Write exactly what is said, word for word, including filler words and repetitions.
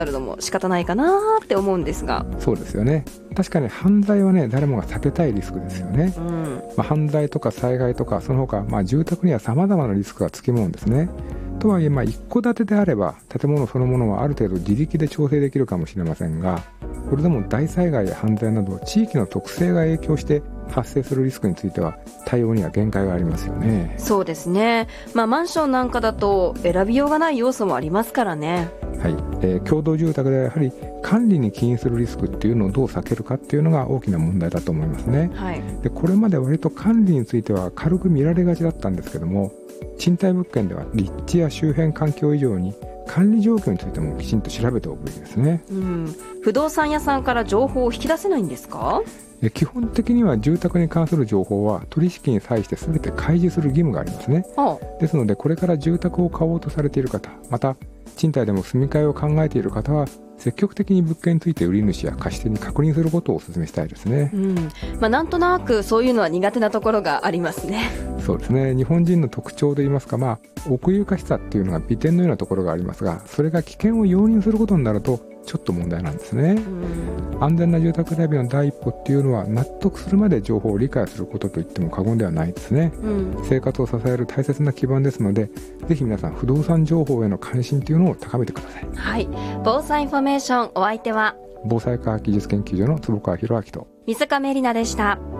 あるのも仕方ないかなって思うんですが。 そうですよね。確かに犯罪はね、誰もが避けたいリスクですよね、うんまあ、犯罪とか災害とかその他、まあ、住宅には様々なリスクがつきものですね。とはいえ、まあ、一戸建てであれば建物そのものはある程度自力で調整できるかもしれませんが、これでも大災害や犯罪など地域の特性が影響して発生するリスクについては対応には限界がありますよね。 そうですね、まあ、マンションなんかだと選びようがない要素もありますからね。 はい、えー、共同住宅ではやはり管理に起因するリスクっていうのをどう避けるかっていうのが大きな問題だと思いますね、はい、でこれまで割と管理については軽く見られがちだったんですけども、賃貸物件では立地や周辺環境以上に管理状況についてもきちんと調べておくべきですね、 うん、不動産屋さんから情報を引き出せないんですか？ 基本的には住宅に関する情報は取引に際して全て開示する義務がありますね、はあ、ですのでこれから住宅を買おうとされている方、また賃貸でも住み替えを考えている方は積極的に物件について売り主や貸し手に確認することをお勧めしたいですね、 うんまあ、なんとなくそういうのは苦手なところがありますね。 そうですね、日本人の特徴といいますか、まあ、奥ゆかしさっていうのが美点のようなところがありますが、それが危険を容認することになるとちょっと問題なんですね、うん、安全な住宅選びの第一歩っていうのは納得するまで情報を理解することといっても過言ではないですね、うん、生活を支える大切な基盤ですので、ぜひ皆さん不動産情報への関心というのを高めてください。 はい、防災インフォメーション、お相手は防災科学技術研究所の坪川博明と水上里奈でした。